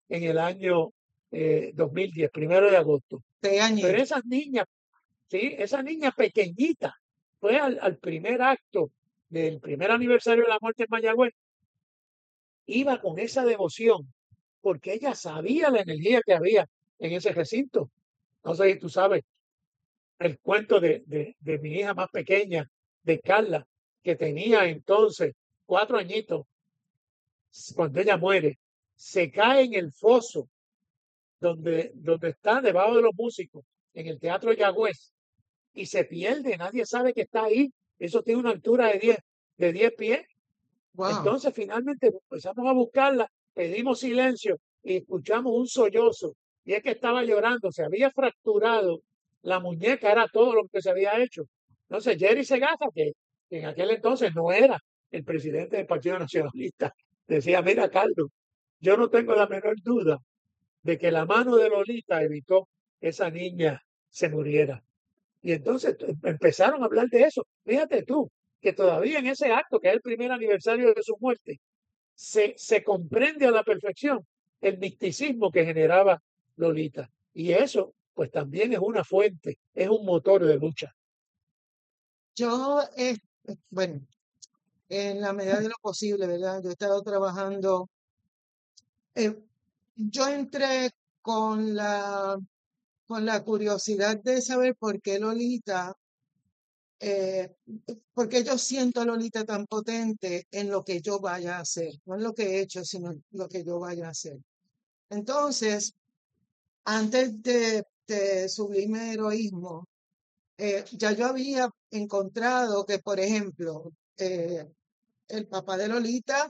en el año 2010, 1 de agosto. Pero Añitos. esas niñas, sí, esa niña pequeñita fue al primer acto del primer aniversario de la muerte en Mayagüez, iba con esa devoción, porque ella sabía la energía que había en ese recinto. No sé si tú sabes el cuento de mi hija más pequeña, de Carla, que tenía entonces 4 añitos cuando ella muere, se cae en el foso donde está debajo de los músicos, en el Teatro Yagüez, y se pierde, nadie sabe que está ahí. Eso tiene una altura de 10 pies. Wow. Entonces finalmente empezamos a buscarla, pedimos silencio y escuchamos un sollozo. Y es que estaba llorando, se había fracturado la muñeca, era todo lo que se había hecho. Entonces Jerry Segaza, que en aquel entonces no era el presidente del Partido Nacionalista, decía, mira Carlos, yo no tengo la menor duda de que la mano de Lolita evitó que esa niña se muriera. Y entonces empezaron a hablar de eso. Fíjate tú, que todavía en ese acto, que es el primer aniversario de su muerte, se comprende a la perfección el misticismo que generaba Lolita. Y eso, pues también es una fuente, es un motor de lucha. Yo, bueno, en la medida de lo posible, ¿verdad? Yo he estado trabajando. eh, yo entré con con la curiosidad de saber por qué Lolita, eh, porque yo siento a Lolita tan potente en lo que yo vaya a hacer, no en lo que he hecho, sino en lo que yo vaya a hacer. Entonces, antes de Sublime Heroísmo, ya yo había encontrado que, por ejemplo, el papá de Lolita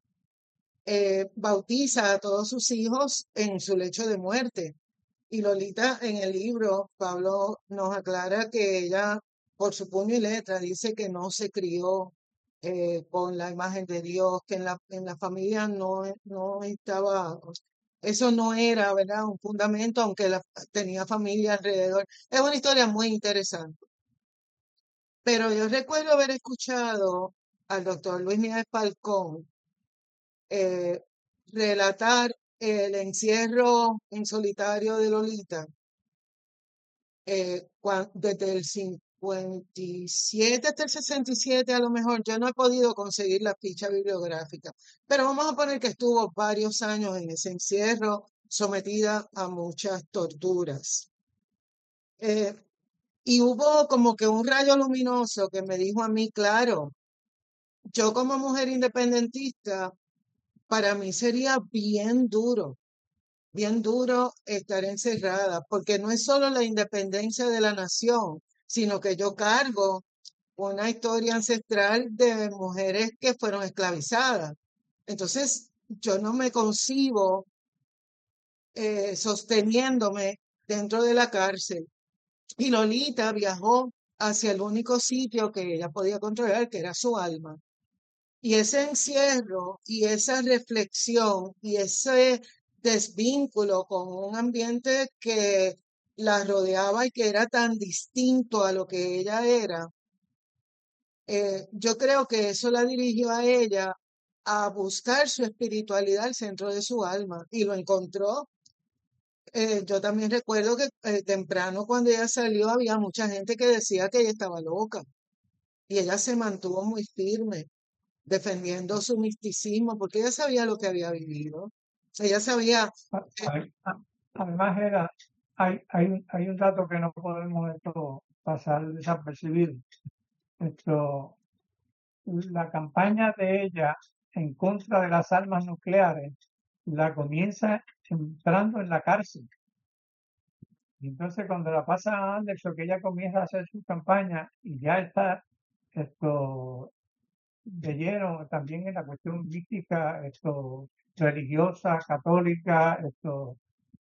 bautiza a todos sus hijos en su lecho de muerte. Y Lolita en el libro, Pablo nos aclara que ella, por su puño y letra, dice que no se crió con la imagen de Dios, que en la familia no estaba, eso no era, ¿verdad? Un fundamento, aunque tenía familia alrededor. Es una historia muy interesante. Pero yo recuerdo haber escuchado al doctor Luis Miguel Falcón eh, relatar el encierro en solitario de Lolita desde el 57 hasta el 67, a lo mejor. Yo no he podido conseguir la ficha bibliográfica, pero vamos a poner que estuvo varios años en ese encierro, sometida a muchas torturas. Eh, y hubo como que un rayo luminoso que me dijo a mí, claro, yo como mujer independentista, para mí sería bien duro estar encerrada, porque no es solo la independencia de la nación, sino que yo cargo una historia ancestral de mujeres que fueron esclavizadas. Entonces, yo no me concibo sosteniéndome dentro de la cárcel. Y Lolita viajó hacia el único sitio que ella podía controlar, que era su alma. Y ese encierro y esa reflexión y ese desvínculo con un ambiente que la rodeaba y que era tan distinto a lo que ella era, yo creo que eso la dirigió a ella a buscar su espiritualidad al centro de su alma y lo encontró. Yo también recuerdo que temprano cuando ella salió había mucha gente que decía que ella estaba loca y ella se mantuvo muy firme defendiendo su misticismo, porque ella sabía lo que había vivido. Ella sabía, A- eh, a- Además, hay un dato que no podemos esto pasar desapercibido. Esto, la campaña de ella en contra de las armas nucleares la comienza entrando en la cárcel. Y entonces cuando la pasa a Anderson, que ella comienza a hacer su campaña y ya está esto de lleno también en la cuestión mística, esto religiosa, católica, esto,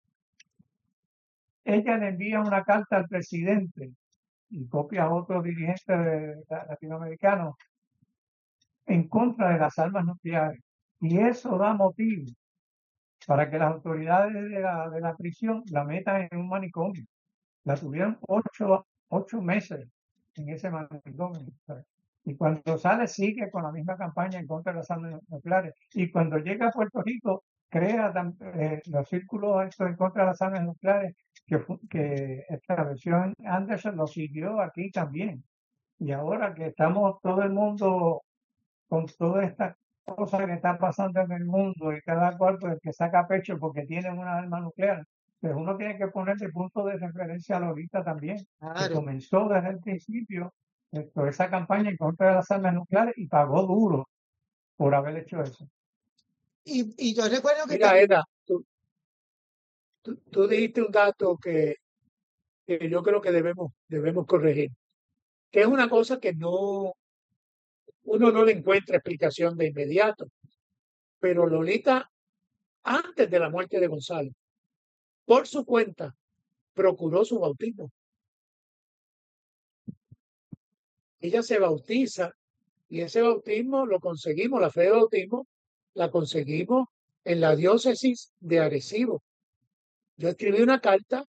ella le envía una carta al presidente y copia a otros dirigentes latinoamericanos en contra de las armas nucleares. Y eso da motivo para que las autoridades de la prisión la metan en un manicomio. La tuvieron 8 meses en ese manicomio. Y cuando sale sigue con la misma campaña en contra de las armas nucleares. Y cuando llega a Puerto Rico crea los círculos estos en contra de las armas nucleares que estableció en Anderson, lo siguió aquí también. Y ahora que estamos todo el mundo con todas estas cosas que están pasando en el mundo y cada cual pues, que saca pecho porque tiene una arma nuclear, pues uno tiene que poner el punto de referencia a Lolita también, que Claro. comenzó desde el principio esa campaña en contra de las armas nucleares y pagó duro por haber hecho eso. Y yo recuerdo que Mira, también, Eda, tú dijiste un dato que yo creo que debemos corregir, que es una cosa que uno no le encuentra explicación de inmediato, pero Lolita, antes de la muerte de Gonzalo, por su cuenta, procuró su bautismo. Ella se bautiza y ese bautismo lo conseguimos, la fe de bautismo la conseguimos en la diócesis de Arecibo. Yo escribí una carta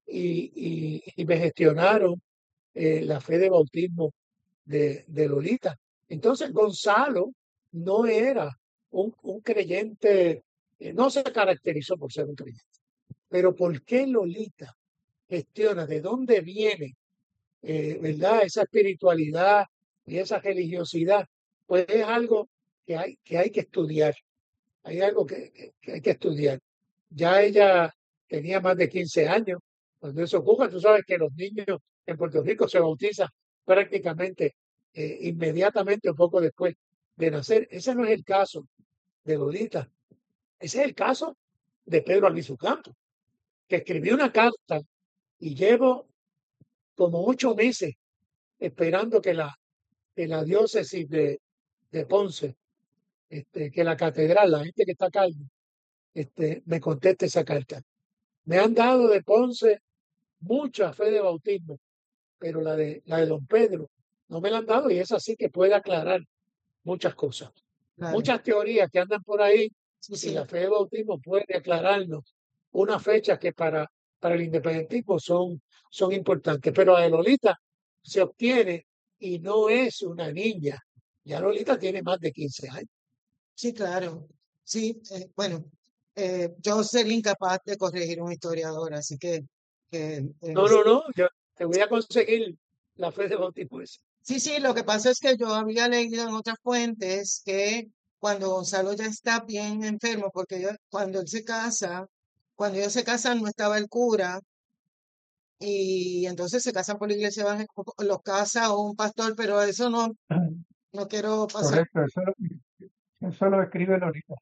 y me gestionaron la fe de bautismo de Lolita. Entonces Gonzalo no era un creyente, no se caracterizó por ser un creyente. Pero ¿por qué Lolita gestiona? ¿De dónde viene, verdad, esa espiritualidad y esa religiosidad? Pues es algo que hay que estudiar. Hay algo que hay que estudiar. Ya ella tenía más de 15 años cuando eso ocurre. Tú sabes que los niños en Puerto Rico se bautizan prácticamente inmediatamente o poco después de nacer. Ese no es el caso de Lolita. Ese es el caso de Pedro Albizu Campos, que escribió una carta y llevo como 8 meses esperando que la diócesis de Ponce, que la catedral, la gente que está acá, me conteste esa carta. Me han dado de Ponce mucha fe de bautismo, pero la de Don Pedro no me la han dado y es así que puede aclarar muchas cosas. claro, Muchas teorías que andan por ahí sí, y sí, la fe de bautismo puede aclararnos unas fechas que para el independentismo son importantes. Pero a Lolita se obtiene y no es una niña. Ya Lolita tiene más de 15 años. sí, claro. Sí, bueno, yo sería incapaz de corregir un historiador, así que No, no, no, yo te voy a conseguir la fe de bautismo esa. sí, sí, lo que pasa es que yo había leído en otras fuentes que cuando Gonzalo ya está bien enfermo, porque cuando él se casa, cuando ellos se casan no estaba el cura y entonces se casan por la iglesia, los casa un pastor, pero eso no quiero pasar, Correcto, eso lo escribe Lolita.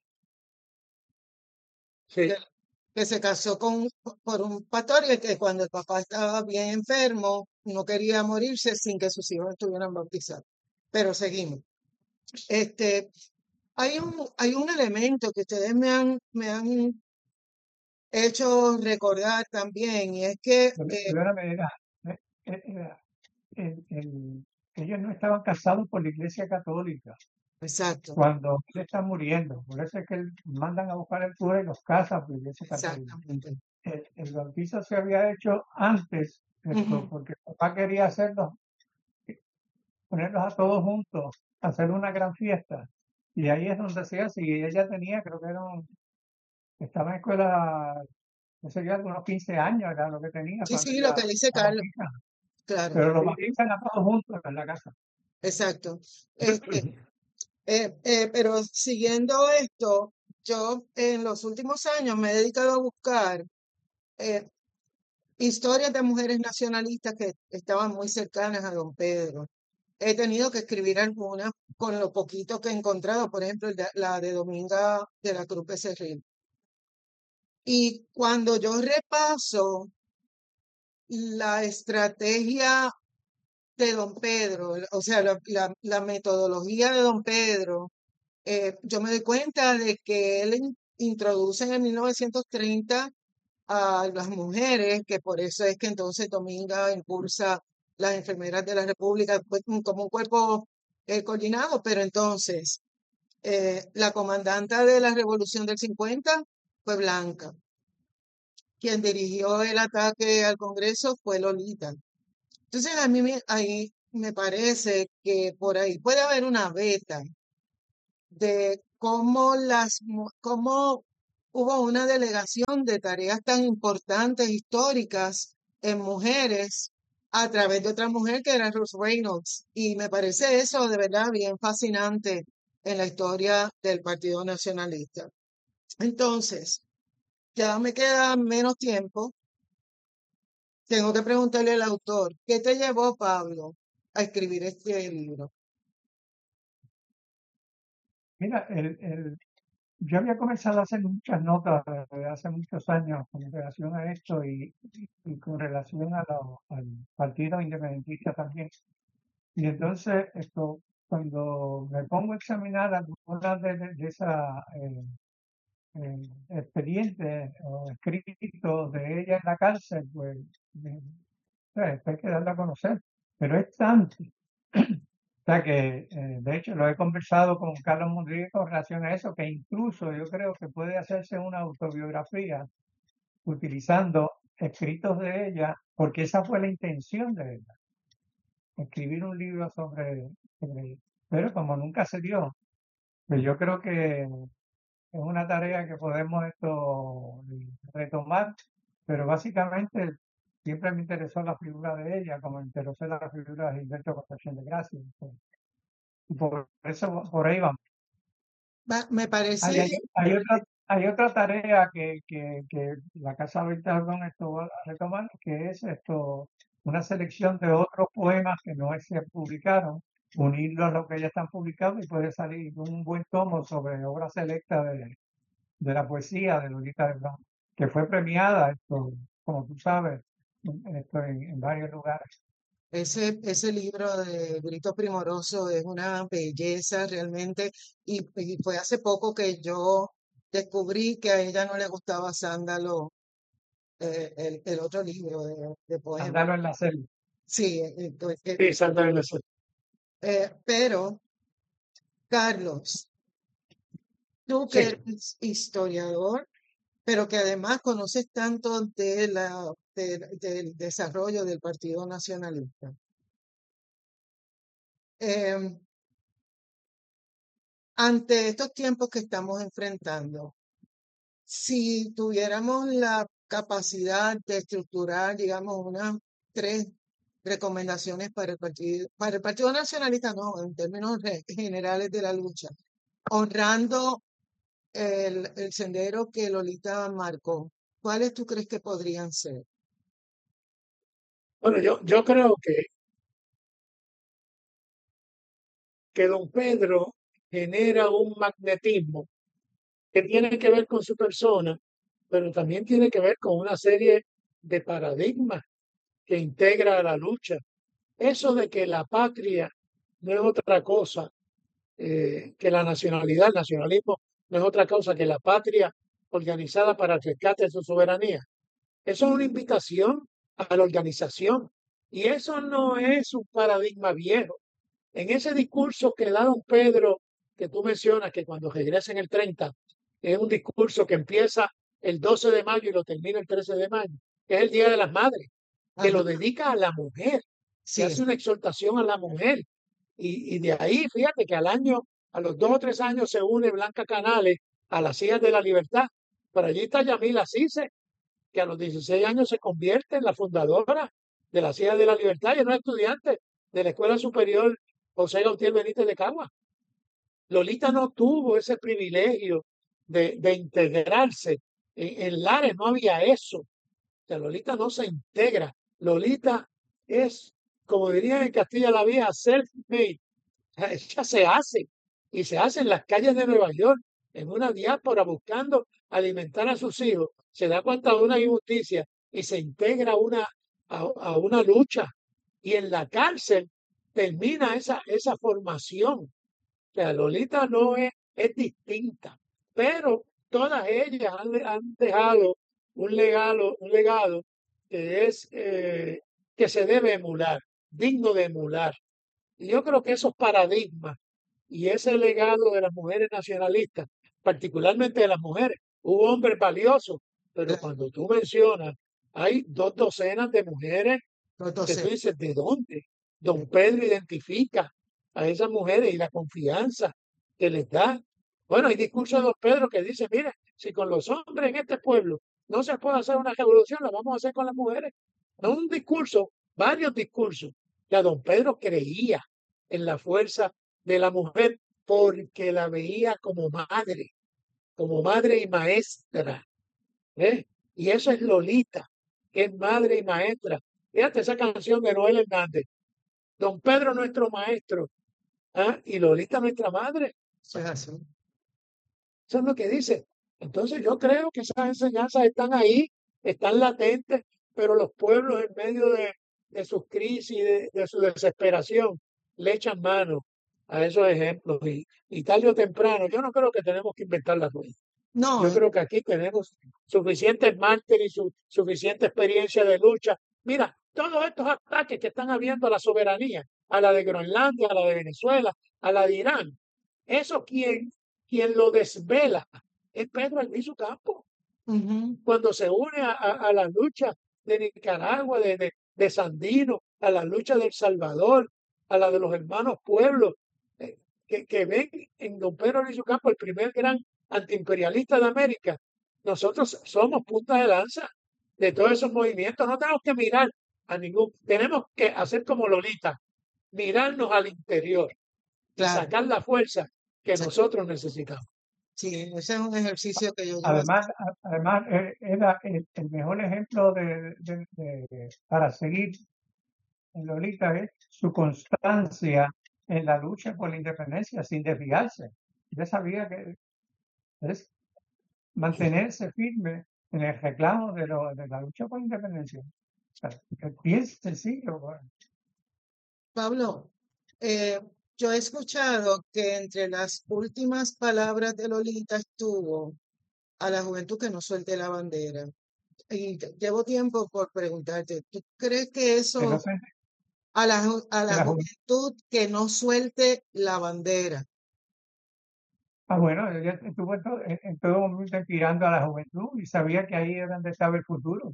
Sí, que, que se casó por un pastor y que cuando el papá estaba bien enfermo no quería morirse sin que sus hijos estuvieran bautizados. Pero seguimos. Este, hay un elemento que ustedes me han hecho recordar también, y es que, Perdóname, eh, eh, ellos no estaban casados por la Iglesia Católica exacto, cuando él está muriendo. Por eso es que mandan a buscar al cura y los casan por la Iglesia Católica. exactamente. El bautizo se había hecho antes, Ujú. porque el papá quería ponerlos a todos juntos, hacer una gran fiesta. Y ahí es donde se hace. Y ella tenía, creo que estaba en escuela, no sé, unos 15 años era lo que tenía Sí, cuando sí, lo ella que dice la Carlos, bautiza. claro, Pero los bautizan a todos juntos en la casa. exacto. Este, pero siguiendo esto, yo en los últimos años me he dedicado a buscar eh, historias de mujeres nacionalistas que estaban muy cercanas a don Pedro. He tenido que escribir algunas con lo poquito que he encontrado, por ejemplo, la de Dominga de la Cruz Becerril. Y cuando yo repaso la estrategia de don Pedro, o sea, la metodología de don Pedro, yo me doy cuenta de que él introduce en 1930 a las mujeres, que por eso es que entonces Dominga impulsa las enfermeras de la República pues, como un cuerpo coordinado, pero entonces la comandante de la Revolución del 50 fue Blanca. Quien dirigió el ataque al Congreso fue Lolita. Entonces a mí ahí me parece que por ahí puede haber una beta de cómo hubo una delegación de tareas tan importantes, históricas, en mujeres, a través de otra mujer que era Ruth Reynolds. Y me parece eso de verdad bien fascinante en la historia del Partido Nacionalista. Entonces, ya me queda menos tiempo. Tengo que preguntarle al autor, ¿qué te llevó, Pablo, a escribir este libro? Mira, yo había comenzado a hacer muchas notas desde hace muchos años con relación a esto y con relación al Partido Independentista también. Y entonces, cuando me pongo a examinar algunas de esas expedientes o escritos de ella en la cárcel, pues hay que darla a conocer. Pero es tanto. O sea que, de hecho, lo he conversado con Carlos Mundríguez con relación a eso, que incluso yo creo que puede hacerse una autobiografía utilizando escritos de ella, porque esa fue la intención de ella, escribir un libro sobre pero como nunca se dio, pues yo creo que es una tarea que podemos retomar, pero básicamente siempre me interesó la figura de ella, como me interesó la figura de Gilberto Concepción de Gracia. Y por eso, por ahí vamos. Me parece, Hay otra tarea que la Casa Bertaldón esto va a retomar, que es una selección de otros poemas que no se publicaron, unirlos a lo que ya están publicados y puede salir un buen tomo sobre obras selectas de la poesía de Lolita de Blanco, que fue premiada, como tú sabes, en varios lugares. ese libro de Grito Primoroso es una belleza realmente y fue hace poco que yo descubrí que a ella no le gustaba Sándalo, el otro libro de poemas. Sándalo en la selva. Sí, Sí, Santa Venezuela. pero Carlos, tú que Sí. eres historiador, pero que además conoces tanto del desarrollo del Partido Nacionalista. Em, ante estos tiempos que estamos enfrentando, si tuviéramos la capacidad de estructurar, digamos, unas 3 recomendaciones para el Partido Nacionalista, no, en términos generales de la lucha, honrando el sendero que Lolita marcó, ¿cuáles tú crees que podrían ser? Bueno, yo creo que don Pedro genera un magnetismo que tiene que ver con su persona, pero también tiene que ver con una serie de paradigmas que integra a la lucha. Eso de que la patria no es otra cosa que la nacionalidad, el nacionalismo no es otra cosa que la patria organizada para el rescate de su soberanía. Eso es una invitación a la organización y eso no es un paradigma viejo. En ese discurso que da don Pedro, que tú mencionas, que cuando regresa en el 30, es un discurso que empieza el 12 de mayo y lo termina el 13 de mayo, que es el Día de las Madres, que Ajá, lo dedica a la mujer, que sí, hace una exhortación a la mujer. Y de ahí, fíjate que al año, a los 2 o 3 años, se une Blanca Canales a las Hijas de la Libertad. Por allí está Yamila Cise, que a los 16 años se convierte en la fundadora de las Hijas de la Libertad y es una estudiante de la Escuela Superior José Gautier Benítez de Cagua. Lolita no tuvo ese privilegio de integrarse. En Lares no había eso. O sea, Lolita no se integra. Lolita es, como dirían en Castilla la Vieja, self-made. Ella se hace y se hace en las calles de Nueva York, en una diáspora buscando alimentar a sus hijos. Se da cuenta de una injusticia y se integra a una lucha. Y en la cárcel termina esa formación. O sea, Lolita no es distinta, pero todas ellas han dejado un legado que es que se debe emular, digno de emular. Y yo creo que esos paradigmas y ese legado de las mujeres nacionalistas, particularmente de las mujeres, hubo hombres valiosos, pero claro, cuando tú mencionas, hay 2 docenas de mujeres que tú entonces, dices, ¿de dónde? Don Pedro identifica a esas mujeres y la confianza que les da. Bueno, hay discursos de don Pedro que dice, mire, si con los hombres en este pueblo no se puede hacer una revolución, la vamos a hacer con las mujeres. No un discurso, varios discursos. Ya don Pedro creía en la fuerza de la mujer porque la veía como madre y maestra. ¿Eh? Y eso es Lolita, que es madre y maestra. Fíjate esa canción de Noel Hernández. Don Pedro nuestro maestro, ¿ah? Y Lolita nuestra madre. Eso es así. Eso es lo que dice. Entonces yo creo que esas enseñanzas están ahí, están latentes, pero los pueblos en medio de sus crisis, de su desesperación, le echan mano a esos ejemplos. Y tarde o temprano, yo no creo que tenemos que inventar la rueda. No, Yo creo que aquí tenemos suficientes mártires y suficiente experiencia de lucha. Mira, todos estos ataques que están habiendo a la soberanía, a la de Groenlandia, a la de Venezuela, a la de Irán, eso quien lo desvela es Pedro Albizu Campos. ujú. Cuando se une a la lucha de Nicaragua, de Sandino, a la lucha de El Salvador, a la de los hermanos pueblos, eh, que ven en don Pedro Albizu Campos el primer gran antiimperialista de América. Nosotros somos punta de lanza de todos esos movimientos. No tenemos que mirar a ningún, tenemos que hacer como Lolita, mirarnos al interior y Claro, sacar la fuerza que sí, nosotros necesitamos. sí, ese es un ejercicio que yo llevo Además, además era el mejor ejemplo para seguir en Lolita es su constancia en la lucha por la independencia sin desviarse. Ella sabía que es mantenerse firme en el reclamo de la lucha por la independencia. O sea, es bien sencillo. Pablo, eh, yo he escuchado que entre las últimas palabras de Lolita estuvo a la juventud que no suelte la bandera. Y llevo tiempo por preguntarte, ¿tú crees que Que no eso sé, a que la la juventud que no suelte la bandera? bueno, ella estuvo en todo momento inspirando a la juventud y sabía que ahí era donde estaba el futuro.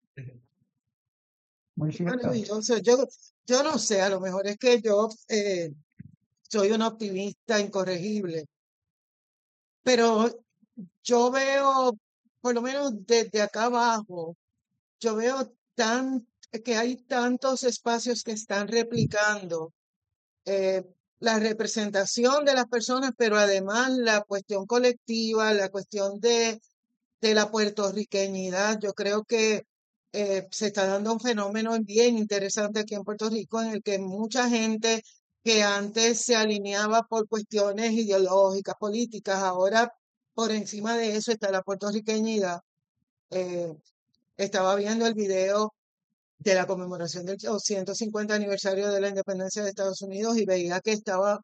Muy cierto. Maravilloso. Yo no sé, a lo mejor es que yo soy una optimista incorregible, pero yo veo, por lo menos desde acá abajo, yo veo que hay tantos espacios que están replicando eh, la representación de las personas, pero además la cuestión colectiva, la cuestión de la puertorriqueñidad. Yo creo que se está dando un fenómeno bien interesante aquí en Puerto Rico en el que mucha gente que antes se alineaba por cuestiones ideológicas, políticas, ahora por encima de eso está la puertorriqueñidad. Eh, Estaba viendo el video de la conmemoración del 150 aniversario de la independencia de Estados Unidos y veía que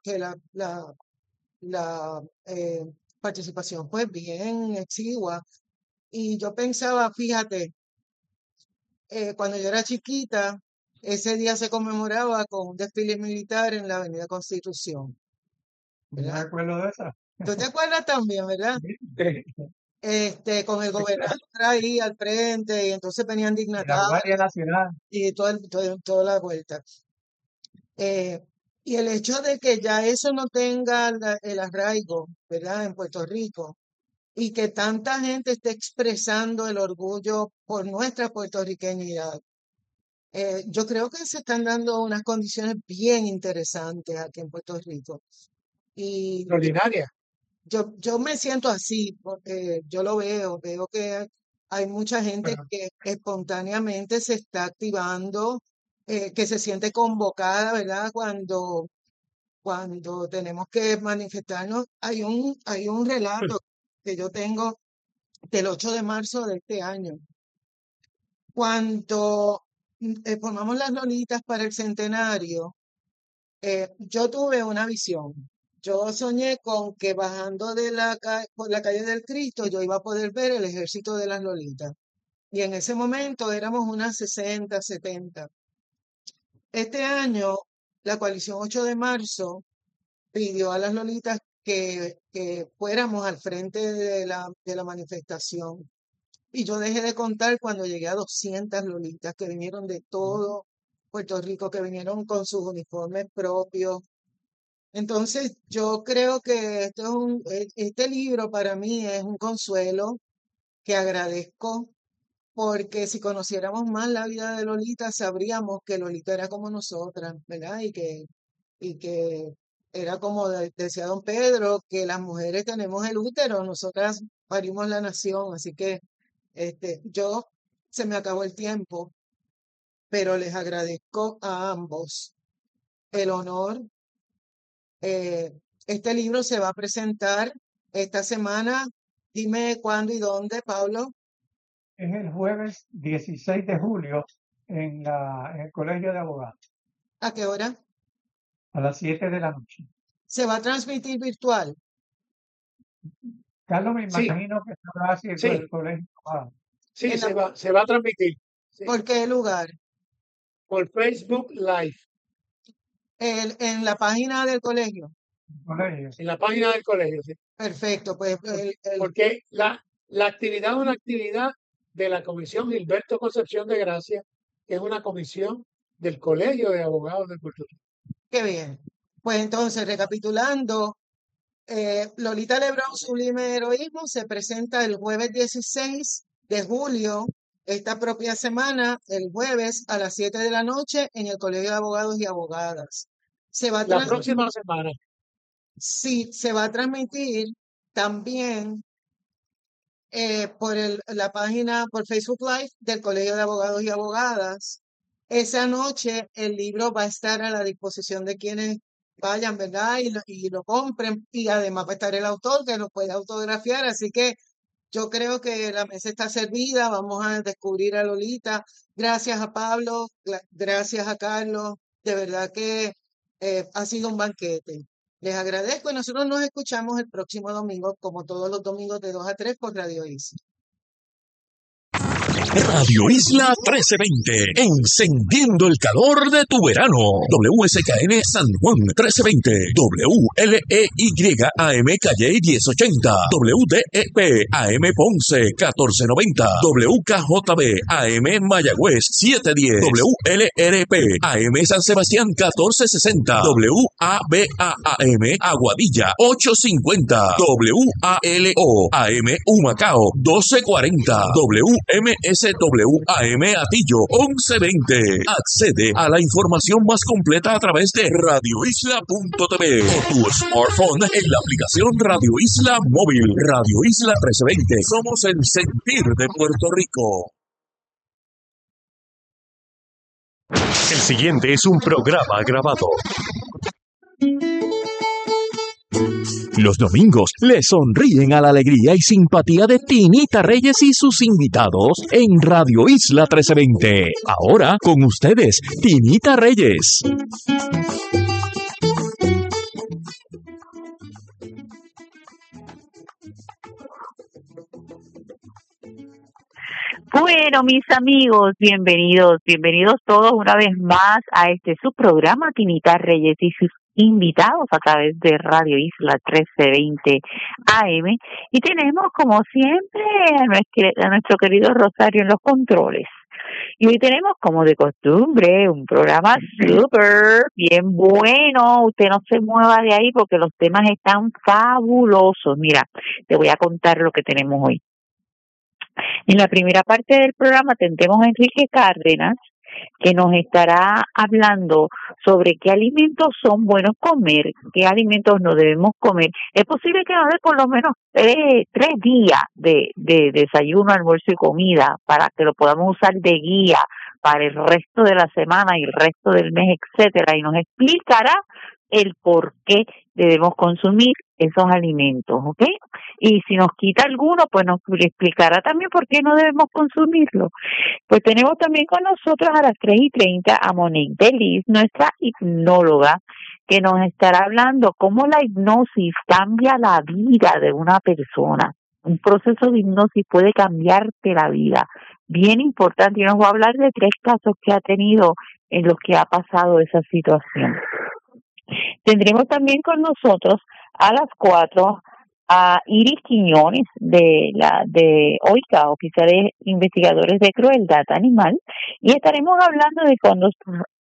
la participación fue bien exigua. Y yo pensaba, fíjate, cuando yo era chiquita, ese día se conmemoraba con un desfile militar en la Avenida Constitución, No me ¿verdad? acuerdo de esa. ¿Tú te acuerdas también, verdad? Sí. Con el Sí, claro. gobernador ahí al frente y entonces venían Y la Guardia dignatarios Nacional. y toda la vuelta. Eh, y el hecho de que ya eso no tenga el arraigo, ¿verdad? En Puerto Rico y que tanta gente esté expresando el orgullo por nuestra puertorriqueñidad. Yo creo que se están dando unas condiciones bien interesantes aquí en Puerto Rico. Y Extraordinaria. yo me siento así, porque yo lo veo que hay mucha gente Bueno, que espontáneamente se está activando, que se siente convocada, ¿verdad? Cuando tenemos que manifestarnos. Hay un relato que yo tengo del 8 de marzo de este año, cuando formamos las Lolitas para el centenario. Yo tuve una visión. Yo soñé con que bajando por la calle del Cristo yo iba a poder ver el ejército de las Lolitas. Y en ese momento éramos unas 60, 70. Este año, la coalición 8 de marzo pidió a las Lolitas que fuéramos al frente de la manifestación. Y yo dejé de contar cuando llegué a 200 Lolitas que vinieron de todo Puerto Rico, que vinieron con sus uniformes propios, Entonces, yo creo que este libro para mí es un consuelo que agradezco, porque si conociéramos más la vida de Lolita, sabríamos que Lolita era como nosotras, ¿verdad? Y que era como decía don Pedro, que las mujeres tenemos el útero, nosotras parimos la nación. Así que se me acabó el tiempo, pero les agradezco a ambos el honor. Este libro se va a presentar esta semana. Dime cuándo y dónde, Pablo. Es el jueves 16 de julio en el Colegio de Abogados, ¿A qué hora? a las 7 de la noche. ¿Se va a transmitir virtual? Carlos, me Sí, imagino que estará así el sí, Colegio de Abogados. sí, ¿En se va a transmitir. Sí, ¿Por qué lugar? por Facebook Live, En la página del colegio. Colegio. en la página del colegio, sí. Perfecto, pues Porque la actividad es una actividad de la Comisión Gilberto Concepción de Gracia, que es una comisión del Colegio de Abogados de Puerto Rico. qué bien. Pues entonces, recapitulando, Lolita Lebrón, Sublime Heroísmo, se presenta el jueves 16 de julio, esta propia semana, el jueves a las 7 de la noche, en el Colegio de Abogados y Abogadas. Se va a La próxima semana, sí, se va a transmitir también por la página, por Facebook Live del Colegio de Abogados y Abogadas. Esa noche el libro va a estar a la disposición de quienes vayan, ¿verdad? Y lo compren. Y además va a estar el autor que lo puede autografiar. Así que yo creo que la mesa está servida. Vamos a descubrir a Lolita. Gracias a Pablo, gracias a Carlos. De verdad que ha sido un banquete. Les agradezco y nosotros nos escuchamos el próximo domingo, como todos los domingos de 2 a 3 por Radio Isla. Radio Isla 1320, encendiendo el calor de tu verano. WSKN San Juan 1320, WLEYAM Calle 1080, WDEP AM Ponce 1490, WKJB AM Mayagüez 710, WLRP AM San Sebastián 1460, WABAM Aguadilla 850, WALO AM Humacao 1240, WMSWAM Atillo 1120. Accede a la información más completa a través de radioisla.tv o tu smartphone en la aplicación Radio Isla Móvil. Radio Isla 1320. Somos el sentir de Puerto Rico. El siguiente es un programa grabado. Los domingos le sonríen a la alegría y simpatía de Tinita Reyes y sus invitados en Radio Isla 1320. Ahora con ustedes, Tinita Reyes. Bueno, mis amigos, bienvenidos todos una vez más a este su programa, Tinita Reyes y sus invitados a través de Radio Isla 1320 AM. Y tenemos, como siempre, a nuestro querido Rosario en los controles. Y hoy tenemos, como de costumbre, un programa súper bien bueno. Usted no se mueva de ahí porque los temas están fabulosos. Mira, te voy a contar lo que tenemos hoy. En la primera parte del programa tendremos a Enrique Cárdenas, que nos estará hablando sobre qué alimentos son buenos comer, qué alimentos no debemos comer. Es posible que nos dé por lo menos tres días de desayuno, almuerzo y comida para que lo podamos usar de guía para el resto de la semana y el resto del mes, etcétera, y nos explicará el por qué debemos consumir esos alimentos, ¿ok? Y si nos quita alguno, pues nos explicará también por qué no debemos consumirlo. Pues tenemos también con nosotros a las 3:30 a Monique Delis, nuestra hipnóloga, que nos estará hablando cómo la hipnosis cambia la vida de una persona. Un proceso de hipnosis puede cambiarte la vida. Bien importante, y nos va a hablar de 3 casos que ha tenido en los que ha pasado esa situación. Tendremos también con nosotros a las 4 a Iris Quiñones de OICA, Oficiales Investigadores de Crueldad Animal, y estaremos hablando de cuando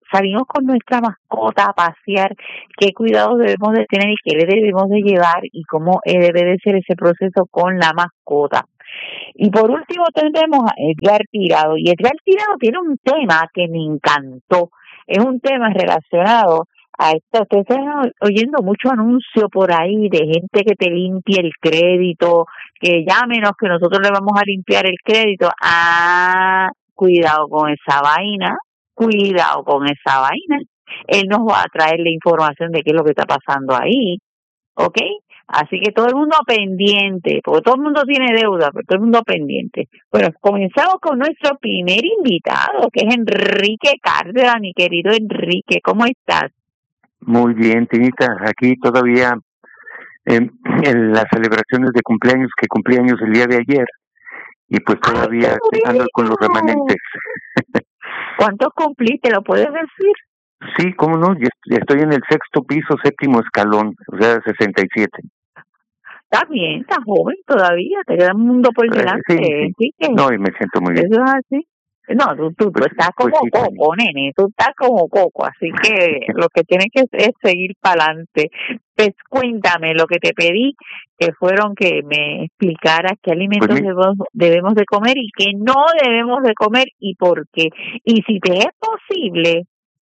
salimos con nuestra mascota a pasear, qué cuidados debemos de tener y qué le debemos de llevar y cómo debe de ser ese proceso con la mascota. Y por último tenemos a Edgar Tirado, y Edgar Tirado tiene un tema que me encantó, es un tema relacionado a esto. Ustedes están oyendo mucho anuncio por ahí de gente que te limpia el crédito, que llámenos que nosotros le vamos a limpiar el crédito. Cuidado con esa vaina, cuidado con esa vaina. Él nos va a traer la información de qué es lo que está pasando ahí, ¿ok? Así que todo el mundo pendiente, porque todo el mundo tiene deuda, pero todo el mundo pendiente. Bueno, comenzamos con nuestro primer invitado, que es Enrique Cárdenas. Mi querido Enrique, ¿cómo estás? Muy bien, Tinita, aquí todavía en las celebraciones de cumpleaños, que cumplí años el día de ayer, y pues todavía ando con los remanentes. ¿Cuántos cumpliste? ¿Lo puedes decir? Sí, cómo no, ya estoy en el 6º piso, 7º escalón, o sea, 67. Está bien, estás joven todavía, te queda un mundo por delante. Sí. No, y me siento muy bien. Eso es así. No, tú estás como sí, coco, nene, tú estás como coco, así que lo que tienes que es seguir para adelante. Pues cuéntame lo que te pedí, que fueron que me explicaras qué alimentos debemos de comer y qué no debemos de comer y por qué. Y si te es posible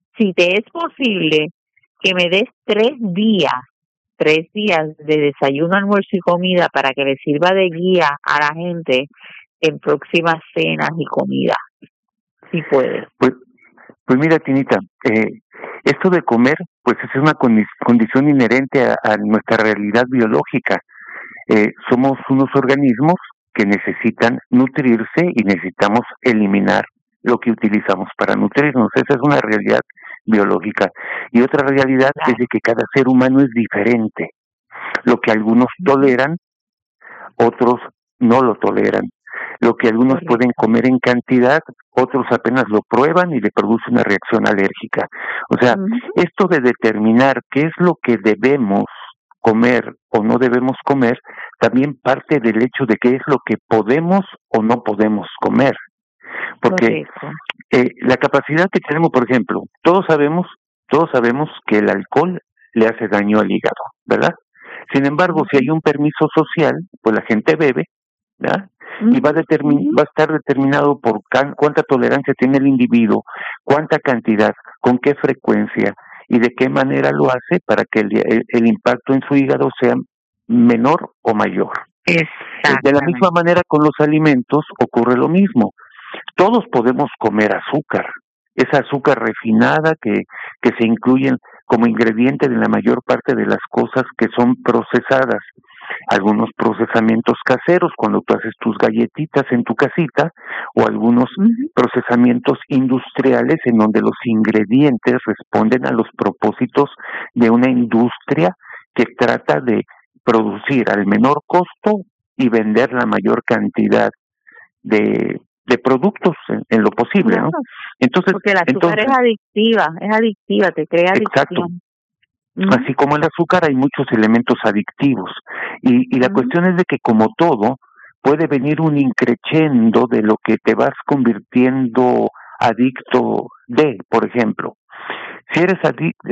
que me des 3 días de desayuno, almuerzo y comida para que le sirva de guía a la gente en próximas cenas y comidas. Si puedes. Pues mira, Tinita, esto de comer, pues es una condición inherente a nuestra realidad biológica. Somos unos organismos que necesitan nutrirse y necesitamos eliminar lo que utilizamos para nutrirnos. Esa es una realidad biológica. Y otra realidad es de que cada ser humano es diferente. Lo que algunos toleran, otros no lo toleran. Lo que algunos pueden comer en cantidad, otros apenas lo prueban y le produce una reacción alérgica. O sea, esto de determinar qué es lo que debemos comer o no debemos comer, también parte del hecho de qué es lo que podemos o no podemos comer. Porque la capacidad que tenemos, por ejemplo, todos sabemos que el alcohol le hace daño al hígado, ¿verdad? Sin embargo, si hay un permiso social, pues la gente bebe, ¿verdad? Y va a estar determinado por cuánta tolerancia tiene el individuo, cuánta cantidad, con qué frecuencia y de qué manera lo hace para que el impacto en su hígado sea menor o mayor. De la misma manera con los alimentos ocurre lo mismo. Todos podemos comer azúcar, esa azúcar refinada que se incluyen como ingrediente de la mayor parte de las cosas que son procesadas. Algunos procesamientos caseros, cuando tú haces tus galletitas en tu casita, o algunos procesamientos industriales en donde los ingredientes responden a los propósitos de una industria que trata de producir al menor costo y vender la mayor cantidad de productos en lo posible, ¿no? Entonces, porque el azúcar es adictiva, te crea adicción. Así como el azúcar hay muchos elementos adictivos y la cuestión es de que como todo puede venir un increchendo de lo que te vas convirtiendo adicto de, por ejemplo. Si eres adicto,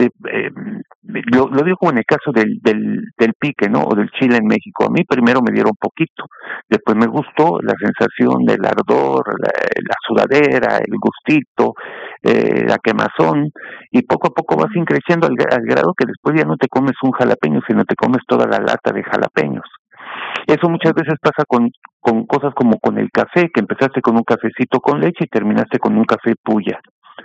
lo digo como en el caso del pique, ¿no? O del chile en México. A mí primero me dieron poquito, después me gustó la sensación del ardor, la sudadera, el gustito, la quemazón, y poco a poco vas increciendo al grado que después ya no te comes un jalapeño, sino te comes toda la lata de jalapeños. Eso muchas veces pasa con cosas como con el café, que empezaste con un cafecito con leche y terminaste con un café puya.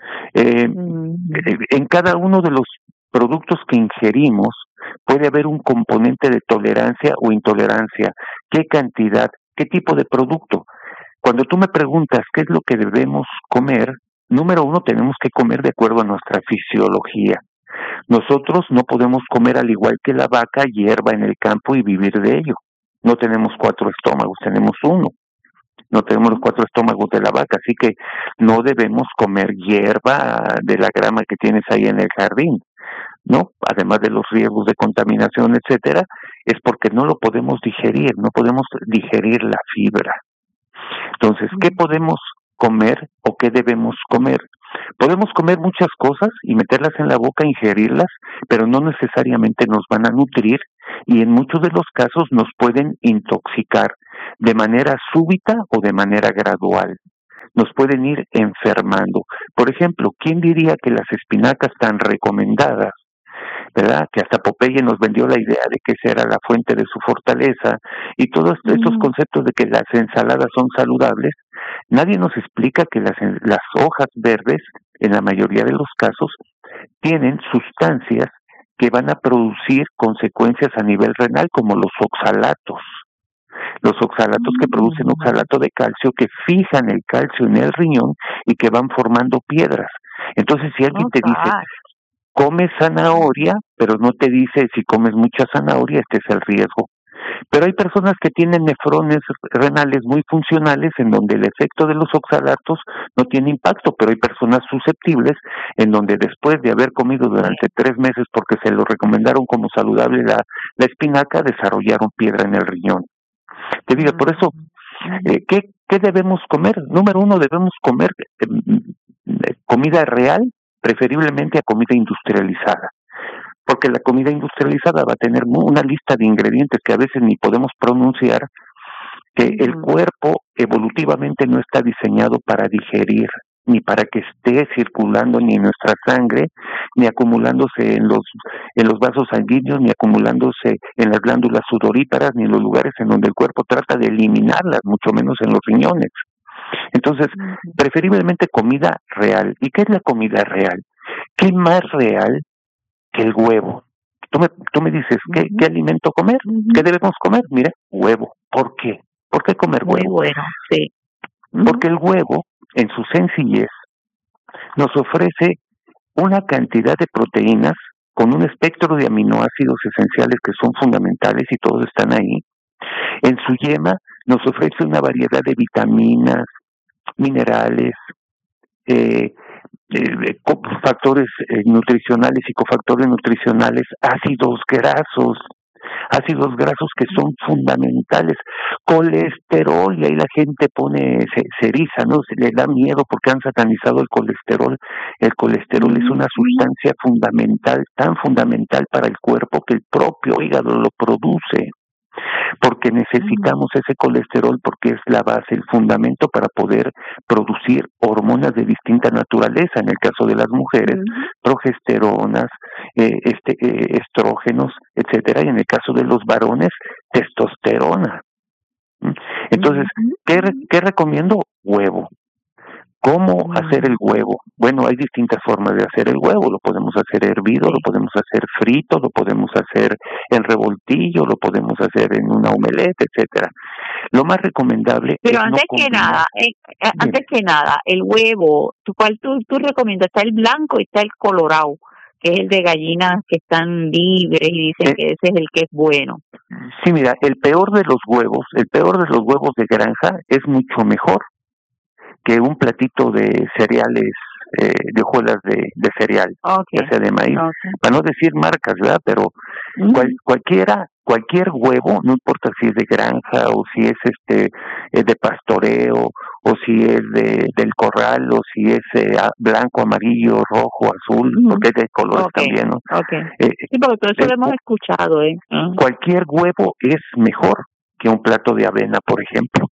En cada uno de los productos que ingerimos puede haber un componente de tolerancia o intolerancia. ¿Qué cantidad? ¿Qué tipo de producto? Cuando tú me preguntas qué es lo que debemos comer, número uno, tenemos que comer de acuerdo a nuestra fisiología. Nosotros no podemos comer al igual que la vaca hierba en el campo y vivir de ello. No tenemos 4 estómagos, tenemos 1. No tenemos los 4 estómagos de la vaca, así que no debemos comer hierba de la grama que tienes ahí en el jardín, ¿no? Además de los riesgos de contaminación, etcétera, es porque no lo podemos digerir, no podemos digerir la fibra. Entonces, ¿qué podemos comer o qué debemos comer? Podemos comer muchas cosas y meterlas en la boca, ingerirlas, pero no necesariamente nos van a nutrir y en muchos de los casos nos pueden intoxicar de manera súbita o de manera gradual. Nos pueden ir enfermando. Por ejemplo, ¿quién diría que las espinacas tan recomendadas, ¿verdad? Que hasta Popeye nos vendió la idea de que esa era la fuente de su fortaleza y todos estos conceptos de que las ensaladas son saludables? Nadie nos explica que las hojas verdes, en la mayoría de los casos, tienen sustancias que van a producir consecuencias a nivel renal, como los oxalatos. Los oxalatos que producen oxalato de calcio, que fijan el calcio en el riñón y que van formando piedras. Entonces, si alguien te dice, come zanahoria, pero no te dice si comes mucha zanahoria, este es el riesgo. Pero hay personas que tienen nefrones renales muy funcionales en donde el efecto de los oxalatos no tiene impacto, pero hay personas susceptibles en donde después de haber comido durante 3 meses porque se lo recomendaron como saludable la espinaca, desarrollaron piedra en el riñón. Debido, por eso, ¿qué debemos comer? Número 1, debemos comer comida real, preferiblemente a comida industrializada, porque la comida industrializada va a tener una lista de ingredientes que a veces ni podemos pronunciar, que el cuerpo evolutivamente no está diseñado para digerir, ni para que esté circulando ni en nuestra sangre, ni acumulándose en los vasos sanguíneos, ni acumulándose en las glándulas sudoríparas, ni en los lugares en donde el cuerpo trata de eliminarlas, mucho menos en los riñones. Entonces, preferiblemente comida real. ¿Y qué es la comida real? ¿Qué más real que el huevo? Tú me dices, ¿qué alimento comer? ¿Qué debemos comer? Mira, huevo. ¿Por qué? ¿Por qué comer huevo? Muy bueno, sí. Porque el huevo, en su sencillez, nos ofrece una cantidad de proteínas con un espectro de aminoácidos esenciales que son fundamentales y todos están ahí. En su yema nos ofrece una variedad de vitaminas, minerales, factores nutricionales y cofactores nutricionales, ácidos grasos que son fundamentales, colesterol, y ahí la gente se eriza, ¿no? Se le da miedo porque han satanizado el colesterol. El colesterol es una sustancia fundamental, tan fundamental para el cuerpo que el propio hígado lo produce, porque necesitamos ese colesterol, porque es la base, el fundamento para poder producir hormonas de distinta naturaleza. En el caso de las mujeres, progesteronas, estrógenos, etcétera, y en el caso de los varones, testosterona. Entonces, ¿qué recomiendo? Huevo. ¿Cómo hacer el huevo? Bueno, hay distintas formas de hacer el huevo. Lo podemos hacer hervido, lo podemos hacer frito, lo podemos hacer en revoltillo, lo podemos hacer en una omelette, etcétera. Lo más recomendable Pero es antes que nada, el huevo, ¿cuál tú recomiendas? Está el blanco y está el colorado, que es el de gallinas que están libres y dicen que ese es el que es bueno. Sí, mira, el peor de los huevos de granja es mucho mejor que un platito de cereales, de hojuelas de cereal, ya sea de maíz, para no decir marcas, ¿verdad? Pero cualquier huevo, no importa si es de granja o si es de pastoreo o si es del corral o si es blanco, amarillo, rojo, azul, porque hay de colores también, ¿no? Sí, porque todo eso lo hemos escuchado, Cualquier huevo es mejor que un plato de avena, por ejemplo.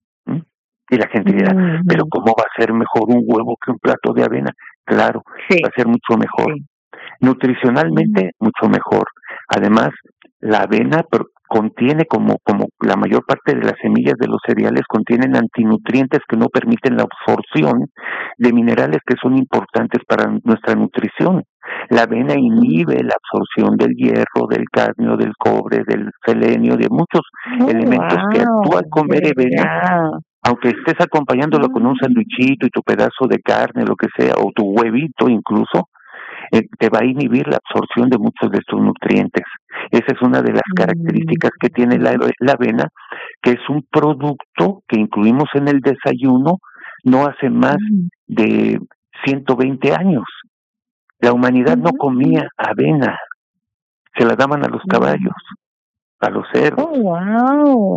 Y la gente dirá, pero ¿cómo va a ser mejor un huevo que un plato de avena? Claro, va a ser mucho mejor. Nutricionalmente, mucho mejor. Además, la avena contiene, como la mayor parte de las semillas de los cereales, contienen antinutrientes que no permiten la absorción de minerales que son importantes para nuestra nutrición. La avena inhibe la absorción del hierro, del cadmio, del cobre, del selenio, de muchos elementos que tú al comer avena, aunque estés acompañándolo con un sandwichito y tu pedazo de carne, lo que sea, o tu huevito incluso, te va a inhibir la absorción de muchos de estos nutrientes. Esa es una de las características que tiene la avena, que es un producto que incluimos en el desayuno no hace más de 120 años. La humanidad no comía avena, se la daban a los caballos, a los cerdos. ¡Oh, wow!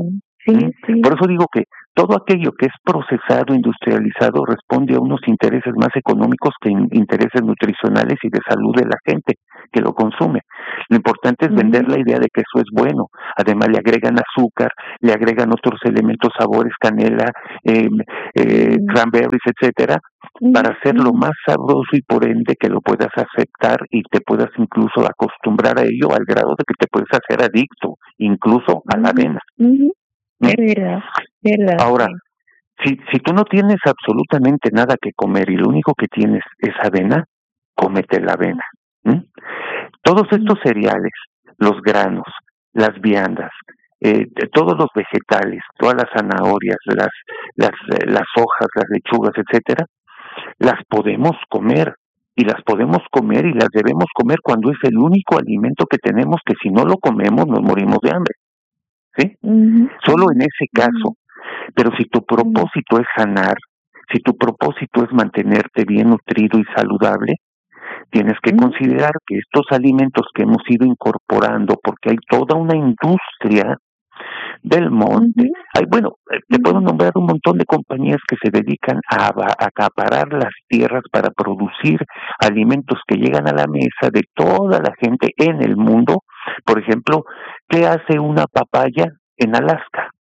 sí. Por eso digo que todo aquello que es procesado, industrializado, responde a unos intereses más económicos que intereses nutricionales y de salud de la gente que lo consume. Lo importante es vender la idea de que eso es bueno. Además le agregan azúcar, le agregan otros elementos, sabores, canela, cranberries, etcétera, para hacerlo más sabroso y por ende que lo puedas aceptar y te puedas incluso acostumbrar a ello al grado de que te puedes hacer adicto, incluso a la avena. Es verdad. Ahora, si tú no tienes absolutamente nada que comer y lo único que tienes es avena, cómete la avena. Todos estos cereales, los granos, las viandas, todos los vegetales, todas las zanahorias, las hojas, las lechugas, etcétera, las podemos comer y las podemos comer y las debemos comer cuando es el único alimento que tenemos que si no lo comemos nos morimos de hambre. ¿Sí? Solo en ese caso. Pero si tu propósito es sanar, si tu propósito es mantenerte bien nutrido y saludable, tienes que considerar que estos alimentos que hemos ido incorporando, porque hay toda una industria del monte, te puedo nombrar un montón de compañías que se dedican a acaparar las tierras para producir alimentos que llegan a la mesa de toda la gente en el mundo. Por ejemplo, ¿qué hace una papaya en Alaska?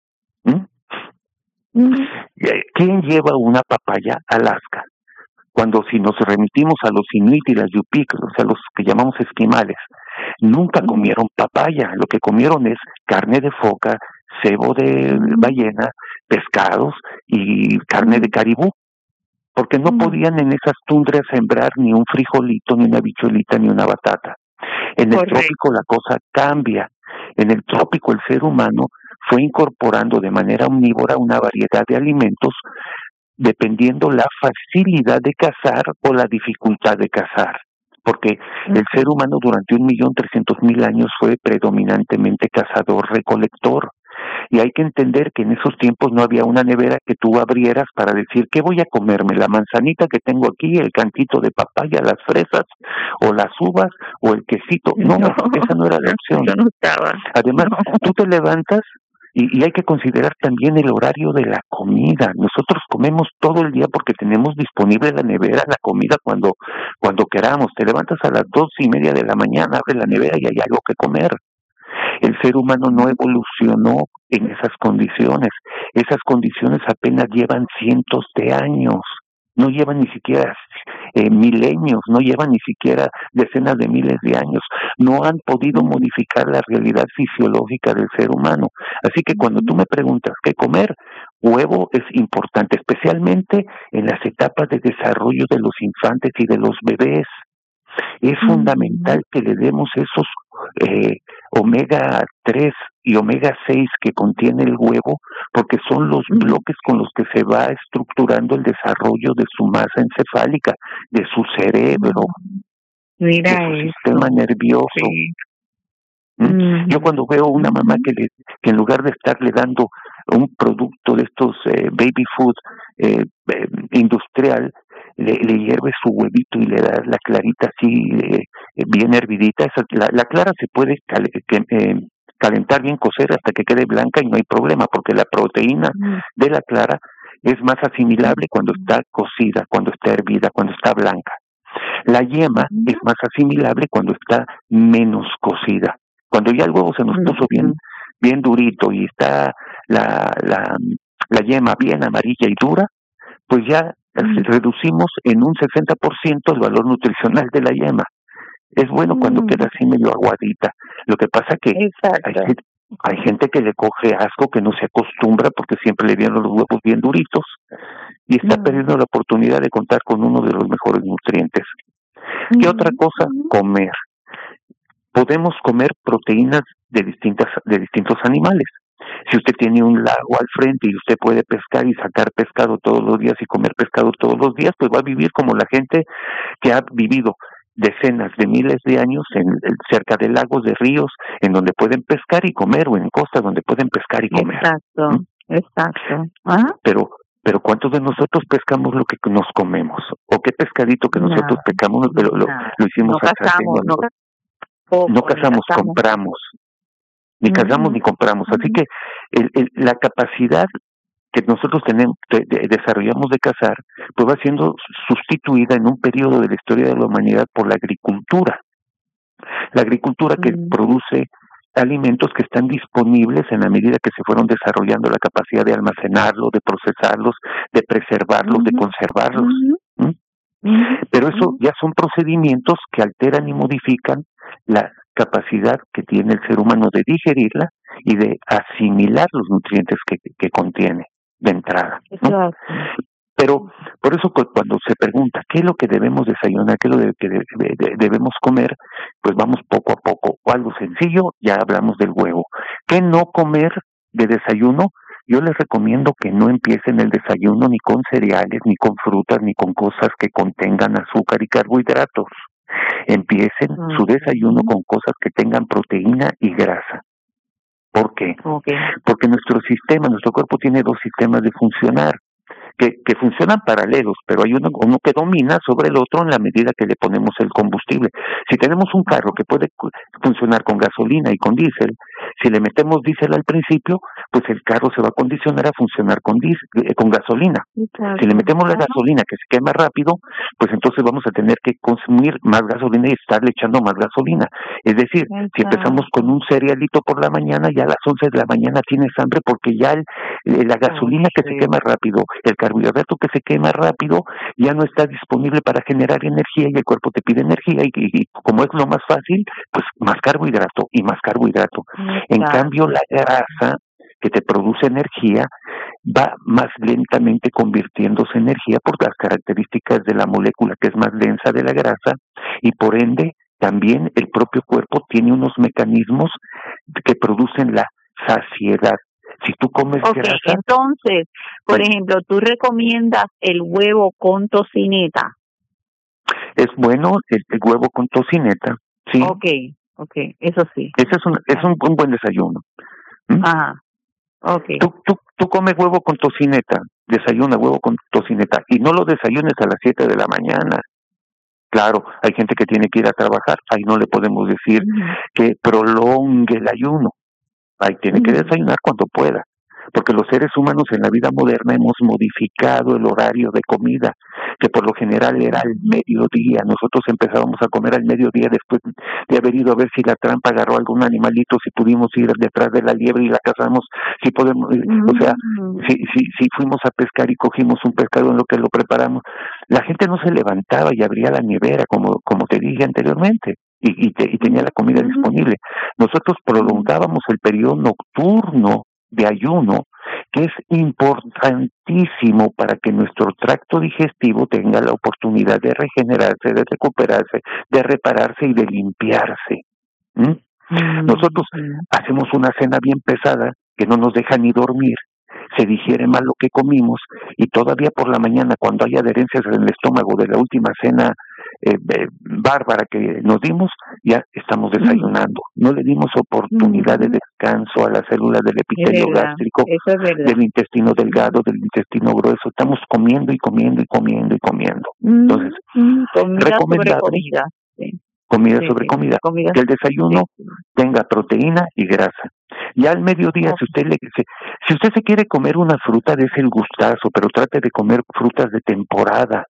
¿Quién lleva una papaya a Alaska? Cuando si nos remitimos a los inuit y las yupik, o sea, los que llamamos esquimales, nunca comieron papaya, lo que comieron es carne de foca, cebo de ballena, pescados y carne de caribú, porque no podían en esas tundras sembrar ni un frijolito, ni una bichuelita, ni una batata. En el trópico la cosa cambia. En el trópico el ser humano fue incorporando de manera omnívora una variedad de alimentos dependiendo la facilidad de cazar o la dificultad de cazar. Porque el ser humano durante 1.300.000 años fue predominantemente cazador-recolector. Y hay que entender que en esos tiempos no había una nevera que tú abrieras para decir, ¿qué voy a comerme? ¿La manzanita que tengo aquí, el cantito de papaya, las fresas, o las uvas, o el quesito? No, esa no era la opción. No estaba. Además, tú te levantas y hay que considerar también el horario de la comida. Nosotros comemos todo el día porque tenemos disponible en la nevera la comida cuando queramos. Te levantas a las 2:30 de la mañana, abres la nevera y hay algo que comer. El ser humano no evolucionó en esas condiciones. Esas condiciones apenas llevan cientos de años. No llevan ni siquiera milenios, no llevan ni siquiera decenas de miles de años. No han podido modificar la realidad fisiológica del ser humano. Así que cuando tú me preguntas qué comer, huevo es importante, especialmente en las etapas de desarrollo de los infantes y de los bebés. Es fundamental que le demos esos omega 3 y omega 6 que contiene el huevo, porque son los bloques con los que se va estructurando el desarrollo de su masa encefálica, de su cerebro, de su sistema nervioso. Sí. Yo cuando veo una mamá que en lugar de estarle dando un producto de estos baby food industrial, le hierve su huevito y le da la clarita así bien hervidita. La clara se puede calentar bien, cocer hasta que quede blanca y no hay problema, porque la proteína de la clara es más asimilable cuando está cocida, cuando está hervida, cuando está blanca. La yema es más asimilable cuando está menos cocida. Cuando ya el huevo se nos puso bien durito y está la yema bien amarilla y dura, pues ya reducimos en un 60% el valor nutricional de la yema. Es bueno cuando queda así medio aguadita. Lo que pasa que hay gente que le coge asco, que no se acostumbra porque siempre le dieron los huevos bien duritos y está perdiendo la oportunidad de contar con uno de los mejores nutrientes. ¿Qué otra cosa? Comer. Podemos comer proteínas de distintos animales. Si usted tiene un lago al frente y usted puede pescar y sacar pescado todos los días y comer pescado todos los días, pues va a vivir como la gente que ha vivido decenas de miles de años cerca de lagos, de ríos, en donde pueden pescar y comer, o en costas donde pueden pescar y comer. Exacto. Pero ¿cuántos de nosotros pescamos lo que nos comemos? ¿O qué pescadito que nosotros pescamos lo hicimos no cazamos, compramos? ni cargamos ni compramos. Así que la capacidad que nosotros tenemos, desarrollamos de cazar, pues va siendo sustituida en un periodo de la historia de la humanidad por la agricultura. La agricultura que produce alimentos que están disponibles en la medida que se fueron desarrollando la capacidad de almacenarlos, de procesarlos, de preservarlos, de conservarlos. Pero eso ya son procedimientos que alteran y modifican la capacidad que tiene el ser humano de digerirla y de asimilar los nutrientes que contiene de entrada, ¿no? Pero por eso cuando se pregunta qué es lo que debemos desayunar, qué es lo que debemos comer, pues vamos poco a poco. O algo sencillo, ya hablamos del huevo. ¿Qué no comer de desayuno? Yo les recomiendo que no empiecen el desayuno ni con cereales, ni con frutas, ni con cosas que contengan azúcar y carbohidratos. Empiecen su desayuno con cosas que tengan proteína y grasa. ¿Por qué? Porque nuestro cuerpo tiene dos sistemas de funcionar, que funcionan paralelos, pero hay uno que domina sobre el otro en la medida que le ponemos el combustible. Si tenemos un carro que puede funcionar con gasolina y con diésel, si le metemos diésel al principio, pues el carro se va a condicionar a funcionar con gasolina. Si le metemos la gasolina que se quema rápido, pues entonces vamos a tener que consumir más gasolina y estarle echando más gasolina. Es decir, si empezamos con un cerealito por la mañana, ya a las 11 de la mañana tienes hambre porque ya la gasolina que se quema rápido, el carbohidrato que se quema rápido, ya no está disponible para generar energía y el cuerpo te pide energía y como es lo más fácil, pues más carbohidrato y más carbohidrato. En cambio, la grasa que te produce energía va más lentamente convirtiéndose en energía por las características de la molécula que es más densa de la grasa y por ende también el propio cuerpo tiene unos mecanismos que producen la saciedad. Si tú comes grasa... Entonces, por ejemplo, ¿tú recomiendas el huevo con tocineta? Es bueno el huevo con tocineta, sí. Okay, eso sí. Ese es un buen desayuno. Ajá, okay. Tú comes huevo con tocineta, desayuna huevo con tocineta, y no lo desayunes a las 7 de la mañana. Claro, hay gente que tiene que ir a trabajar, ahí no le podemos decir que prolongue el ayuno. Ahí tiene que desayunar cuando pueda, porque los seres humanos en la vida moderna hemos modificado el horario de comida, que por lo general era al mediodía. Nosotros empezábamos a comer al mediodía después de haber ido a ver si la trampa agarró algún animalito, si pudimos ir detrás de la liebre y la cazamos, si podemos, o sea, si fuimos a pescar y cogimos un pescado en lo que lo preparamos. La gente no se levantaba y abría la nevera, como te dije anteriormente. Y tenía la comida disponible. Nosotros prolongábamos el periodo nocturno de ayuno, que es importantísimo para que nuestro tracto digestivo tenga la oportunidad de regenerarse, de recuperarse, de repararse y de limpiarse. Nosotros hacemos una cena bien pesada que no nos deja ni dormir, se digiere mal lo que comimos y todavía por la mañana, cuando hay adherencias en el estómago de la última cena bárbara que nos dimos, ya estamos desayunando. No le dimos oportunidad de descanso a las células del epitelio gástrico, del intestino delgado, del intestino grueso. Estamos comiendo y comiendo y comiendo y comiendo. Entonces, recomendable comida sobre comida, que el desayuno tenga proteína y grasa. Ya al mediodía, si usted se quiere comer una fruta, dése el gustazo, pero trate de comer frutas de temporada.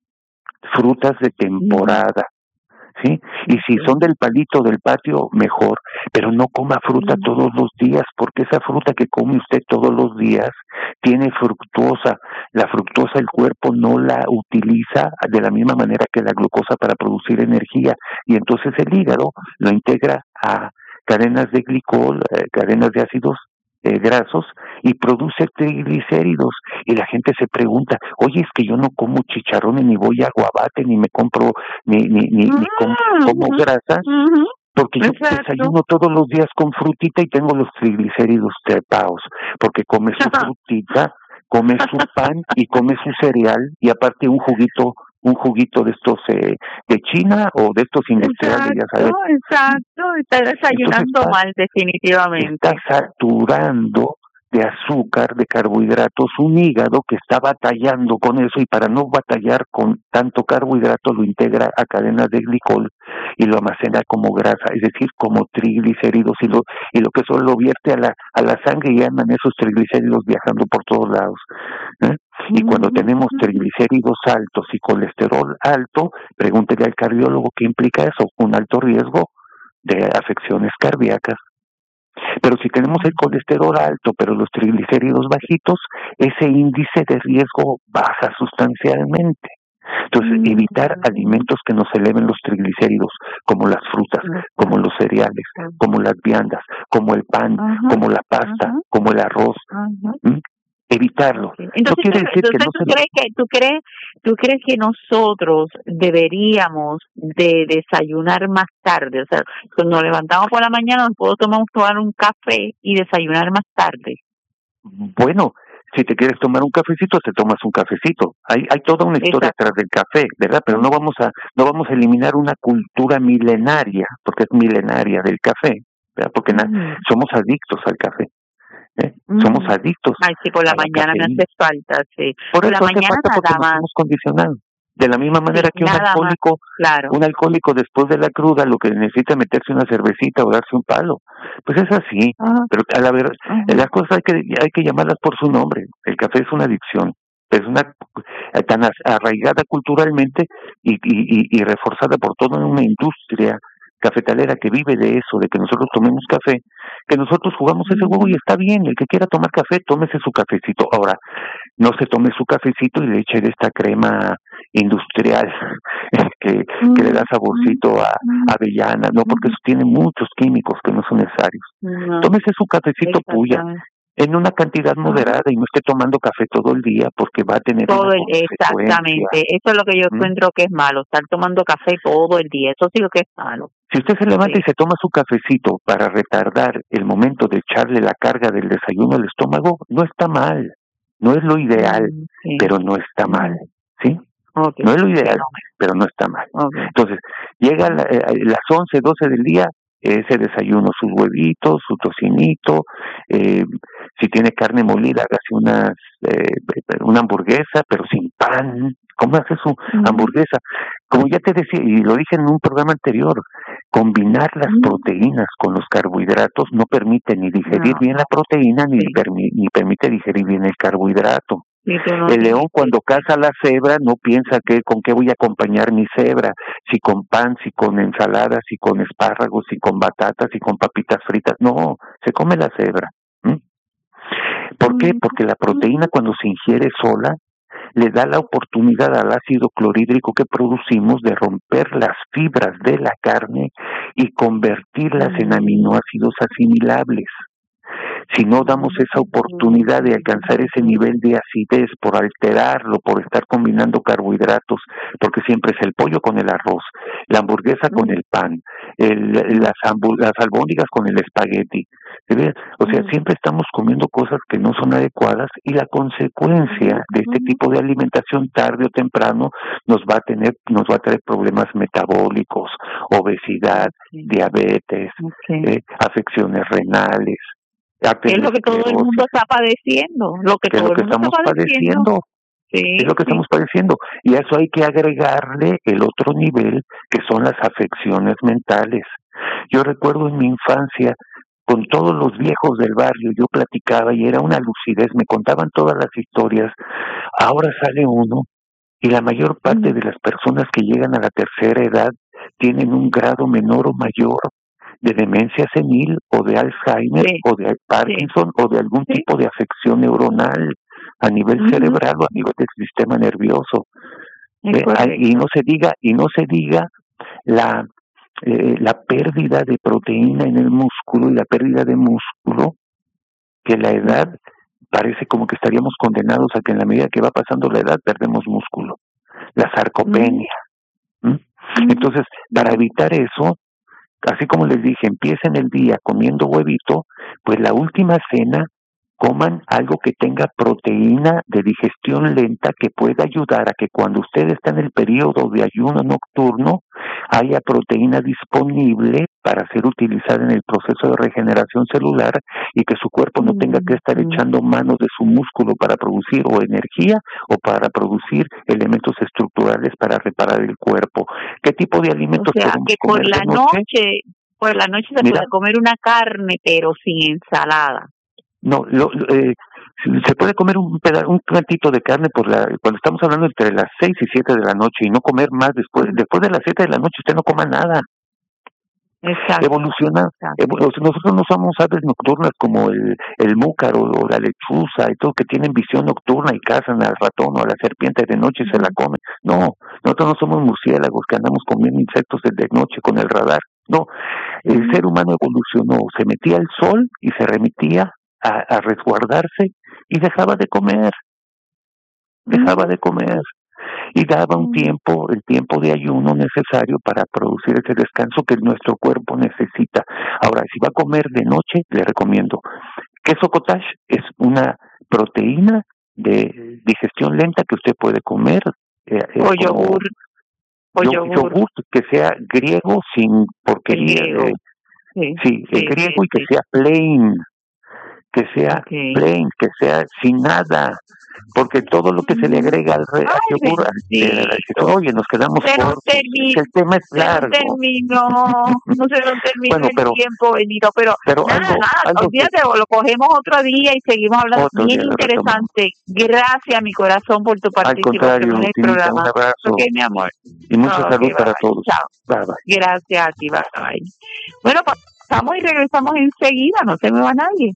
¿Sí? Y si son del palito del patio, mejor, pero no coma fruta todos los días, porque esa fruta que come usted todos los días tiene fructosa. La fructosa el cuerpo no la utiliza de la misma manera que la glucosa para producir energía, y entonces el hígado lo integra a cadenas de glicol, cadenas de ácidos grasos, y produce triglicéridos, y la gente se pregunta, oye, es que yo no como chicharrones, ni voy a Guabate, ni me compro, ni como grasa, porque yo desayuno todos los días con frutita y tengo los triglicéridos trepados, porque come su frutita, come su pan y come su cereal, y aparte un juguito de estos de China o de estos industriales, ya sabes. Exacto, está desayunando mal, definitivamente. Está saturando de azúcar, de carbohidratos, un hígado que está batallando con eso y para no batallar con tanto carbohidrato lo integra a cadenas de glicol y lo almacena como grasa, es decir, como triglicéridos y lo que eso lo vierte a la sangre y andan esos triglicéridos viajando por todos lados. Y cuando tenemos triglicéridos altos y colesterol alto, pregúntele al cardiólogo qué implica eso, un alto riesgo de afecciones cardíacas. Pero si tenemos el colesterol alto, pero los triglicéridos bajitos, ese índice de riesgo baja sustancialmente. Entonces, evitar alimentos que nos eleven los triglicéridos, como las frutas, como los cereales, como las viandas, como el pan, como la pasta, como el arroz. Evitarlo. Entonces, no quiere decir que no ¿tú crees que nosotros deberíamos de desayunar más tarde? O sea, cuando nos levantamos por la mañana, nos puedo tomar un café y desayunar más tarde. Bueno, si te quieres tomar un cafecito, te tomas un cafecito. Hay toda una historia atrás del café, ¿verdad? Pero no vamos a eliminar una cultura milenaria, porque es milenaria del café, ¿verdad? Porque somos adictos al café. Somos adictos. Ay, sí, por la mañana me hace falta, sí. Por eso la hace mañana falta porque nada más. nos hemos condicionado. De la misma manera que un alcohólico después de la cruda lo que necesita es meterse una cervecita o darse un palo. Pues es así. Pero a la verdad, las cosas hay que llamarlas por su nombre. El café es una adicción. Es una tan arraigada culturalmente y reforzada por toda una industria cafetalera que vive de eso, de que nosotros tomemos café, que nosotros jugamos ese juego y está bien, el que quiera tomar café, tómese su cafecito. Ahora, no se tome su cafecito y le eche de esta crema industrial que le da saborcito a avellana, no, porque eso tiene muchos químicos que no son necesarios. Tómese su cafecito puya, en una cantidad moderada y no esté tomando café todo el día porque va a tener exactamente, eso es lo que yo encuentro que es malo, estar tomando café todo el día, eso sí lo que es malo. Si usted se levanta y se toma su cafecito para retardar el momento de echarle la carga del desayuno al estómago, no está mal, no es lo ideal, pero no está mal, ¿sí? No es lo ideal, pero no está mal. Entonces, llega las 11, 12 del día, ese desayuno, sus huevitos, su tocinito, si tiene carne molida, hágase una hamburguesa, pero sin pan. ¿Cómo hace su hamburguesa? Como ya te decía, y lo dije en un programa anterior, combinar las proteínas con los carbohidratos no permite ni digerir bien la proteína, ni permite digerir bien el carbohidrato. El león cuando caza la cebra no piensa con qué voy a acompañar mi cebra, si con pan, si con ensaladas, si con espárragos, si con batatas, si con papitas fritas. No, se come la cebra. ¿Por qué? Porque la proteína cuando se ingiere sola le da la oportunidad al ácido clorhídrico que producimos de romper las fibras de la carne y convertirlas en aminoácidos asimilables. Si no damos esa oportunidad de alcanzar ese nivel de acidez por alterarlo, por estar combinando carbohidratos, porque siempre es el pollo con el arroz, la hamburguesa con el pan, las albóndigas con el espagueti. O sea, siempre estamos comiendo cosas que no son adecuadas y la consecuencia de este tipo de alimentación tarde o temprano nos va a traer problemas metabólicos, obesidad, diabetes, afecciones renales. Es lo que todo el mundo está padeciendo, es lo que estamos padeciendo. Es lo que estamos padeciendo. Y a eso hay que agregarle el otro nivel, que son las afecciones mentales. Yo recuerdo en mi infancia, con todos los viejos del barrio, yo platicaba y era una lucidez, me contaban todas las historias. Ahora sale uno y la mayor parte de las personas que llegan a la tercera edad tienen un grado menor o mayor de demencia senil o de Alzheimer o de Parkinson o de algún tipo de afección neuronal a nivel cerebral o a nivel del sistema nervioso. Y no se diga la pérdida de proteína en el músculo y la pérdida de músculo, que la edad parece como que estaríamos condenados a que en la medida que va pasando la edad perdemos músculo. La sarcopenia. Entonces, para evitar eso, así como les dije, empiecen el día comiendo huevito, pues la última cena coman algo que tenga proteína de digestión lenta que pueda ayudar a que cuando usted está en el periodo de ayuno nocturno haya proteína disponible para ser utilizada en el proceso de regeneración celular y que su cuerpo no tenga que estar echando mano de su músculo para producir o energía o para producir elementos estructurales para reparar el cuerpo. ¿Qué tipo de alimentos podemos que comer de noche? Por la noche se puede comer una carne, pero sin ensalada. No, se puede comer un cantito de carne cuando estamos hablando entre las 6 y 7 de la noche y no comer más después de las 7 de la noche. Usted no coma nada. Exacto. Nosotros no somos aves nocturnas como el múcaro o la lechuza y todo, que tienen visión nocturna y cazan al ratón o a la serpiente de noche y se la comen. No, nosotros no somos murciélagos que andamos comiendo insectos de noche con el radar. No, el ser humano evolucionó, se metía al sol y se remitía a resguardarse y dejaba de comer y daba el tiempo de ayuno necesario para producir ese descanso que nuestro cuerpo necesita. Ahora, si va a comer de noche, le recomiendo queso cottage, es una proteína de digestión lenta que usted puede comer o yogur que sea griego sin porquería griego y que sea plain, que sea sin nada, porque todo lo que se le agrega al yogur, oye, nos quedamos cortos. El tema es largo. No se nos terminó bueno, el tiempo, Benito, pero nada, olvídate, lo cogemos otro día y seguimos hablando. Bien interesante. Gracias, mi corazón, por tu participación en el programa. Un abrazo. Ok, mi amor. Y mucha salud para todos. Chao. Bye. Gracias a ti, bye. Bueno, pasamos y regresamos enseguida, no se me va nadie.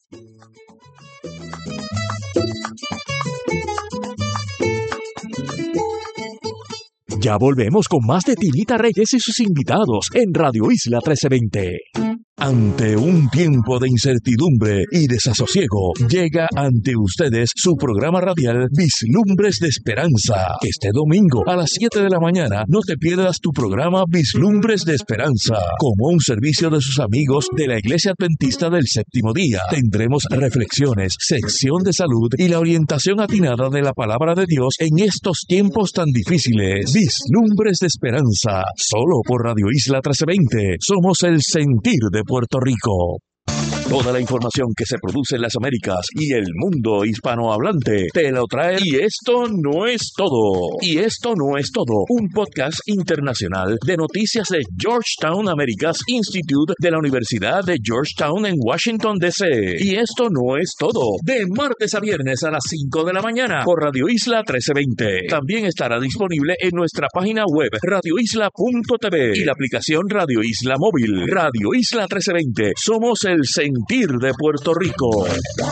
Ya volvemos con más de Tinita Reyes y sus invitados en Radio Isla 1320. Ante un tiempo de incertidumbre y desasosiego, llega ante ustedes su programa radial Vislumbres de Esperanza. Este domingo a las 7 de la mañana no te pierdas tu programa Vislumbres de Esperanza. Como un servicio de sus amigos de la Iglesia Adventista del Séptimo Día, tendremos reflexiones, sección de salud y la orientación atinada de la Palabra de Dios en estos tiempos tan difíciles. Vislumbres de Esperanza, solo por Radio Isla 1320. Somos el sentir de Puerto Rico. Toda la información que se produce en las Américas y el mundo hispanohablante te lo trae Y Esto No Es Todo. Y Esto No Es Todo, un podcast internacional de noticias de Georgetown Americas Institute de la Universidad de Georgetown en Washington, D.C. Y Esto No Es Todo, de martes a viernes a las 5 de la mañana por Radio Isla 1320. También estará disponible en nuestra página web radioisla.tv y la aplicación Radio Isla Móvil. Radio Isla 1320, somos el sentir de Puerto Rico.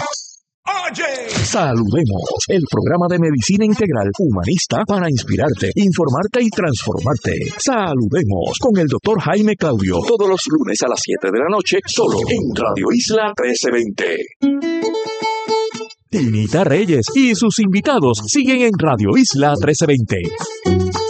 Saludemos, el programa de medicina integral humanista para inspirarte, informarte y transformarte. Saludemos con el Dr. Jaime Claudio, todos los lunes a las 7 de la noche, solo en Radio Isla 1320. Tinita Reyes y sus invitados siguen en Radio Isla 1320.